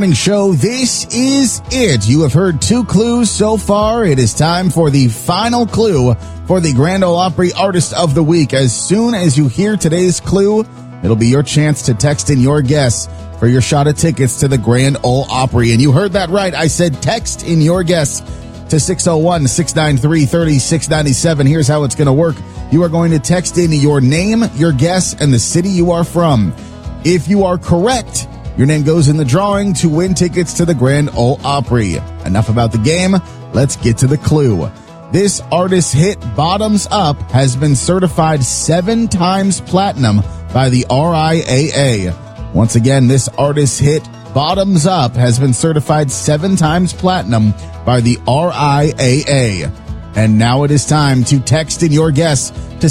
Show. This is it. You have heard 2 clues so far. It is time for the final clue for the Grand Ole Opry Artist of the Week. As soon as you hear today's clue, it'll be your chance to text in your guess for your shot at tickets to the Grand Ole Opry. And you heard that right. I said text in your guess to 601-693-3697. Here's how it's going to work. You are going to text in your name, your guess, and the city you are from. If you are correct, your name goes in the drawing to win tickets to the Grand Ole Opry. Enough about the game. Let's get to the clue. This artist's hit, Bottoms Up, has been certified 7 times platinum by the RIAA. Once again, this artist's hit, Bottoms Up, has been certified 7 times platinum by the RIAA. And now it is time to text in your guess to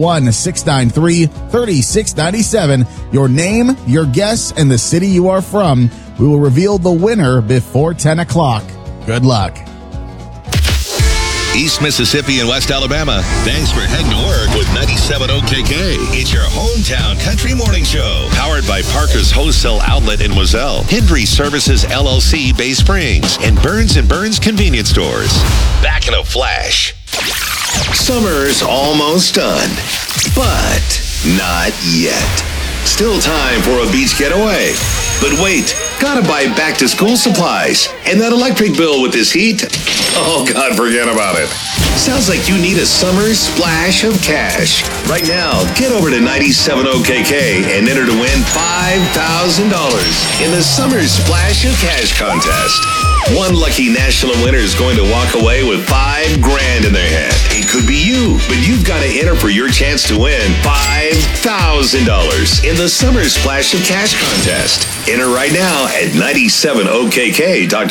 601-693-3697. Your name, your guess, and the city you are from. We will reveal the winner before 10 o'clock. Good luck. East Mississippi and West Alabama, thanks for heading to work with 97 OKK. It's your hometown country morning show. Powered by Parker's Wholesale Outlet in Wazelle, Hendry Services LLC, Bay Springs, and Burns & Burns Convenience Stores. Back in a flash. Summer's almost done, but not yet. Still time for a beach getaway. But wait, gotta buy back-to-school supplies. And that electric bill with this heat? Oh, God, forget about it. Sounds like you need a summer splash of cash. Right now, get over to 97OKK and enter to win $5,000 in the Summer Splash of Cash contest. One lucky national winner is going to walk away with $5,000 in their hand. It could be you, but you've got to enter for your chance to win $5,000 in the Summer Splash of Cash contest. Enter right now at 97OKK.com.